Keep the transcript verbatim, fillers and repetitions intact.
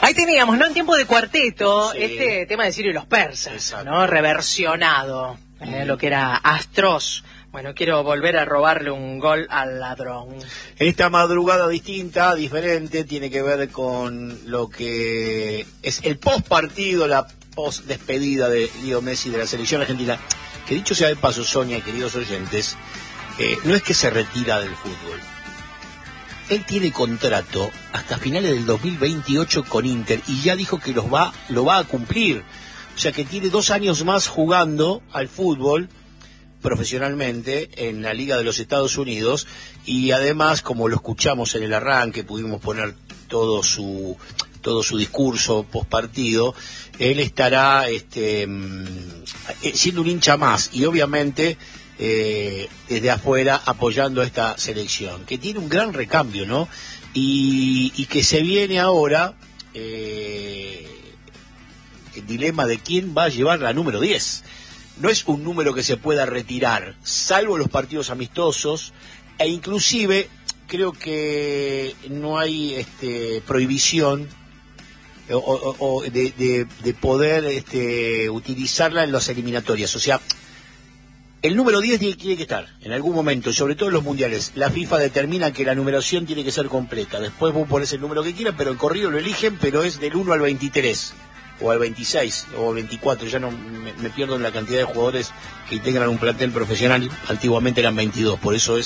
Ahí teníamos, ¿no? En tiempo de cuarteto, Sí. este tema de Sirio y los persas, Exacto. ¿no? Reversionado, eh, lo que era Astros. Bueno, quiero volver a robarle un gol al ladrón. En esta madrugada distinta, diferente, tiene que ver con lo que es el post partido, la post despedida de Leo Messi de la selección argentina. Que dicho sea de paso, Sonia, queridos oyentes, eh, no es que se retira del fútbol. Él tiene contrato hasta finales del dos mil veintiocho con Inter y ya dijo que los va, lo va a cumplir. O sea que tiene dos años más jugando al fútbol profesionalmente en la Liga de los Estados Unidos, y además, como lo escuchamos en el arranque, pudimos poner todo su todo su discurso post partido, él estará este siendo un hincha más y obviamente eh, desde afuera apoyando a esta selección, que tiene un gran recambio, ¿no? Y, y que se viene ahora eh, el dilema de quién va a llevar la número diez. No es un número que se pueda retirar, salvo los partidos amistosos, e inclusive creo que no hay este, prohibición o, o, o de, de, de poder este, utilizarla en las eliminatorias. O sea, el número diez tiene, tiene que estar en algún momento, y sobre todo en los mundiales. La FIFA determina que la numeración tiene que ser completa. Después vos ponés el número que quieras, pero el corrido lo eligen, pero es del uno al veintitrés. O al veintiséis, o al veinticuatro, ya no me, me pierdo en la cantidad de jugadores que integran un plantel profesional. Antiguamente eran veintidós, por eso es